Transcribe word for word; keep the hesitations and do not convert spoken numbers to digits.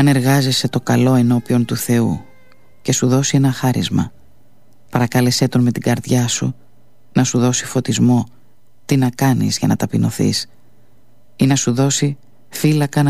Αν εργάζεσαι το καλό ενώπιον του Θεού και σου δώσει ένα χάρισμα, παρακάλεσέ Τον με την καρδιά σου να σου δώσει φωτισμό τι να κάνεις για να ταπεινωθείς, ή να σου δώσει φύλακα να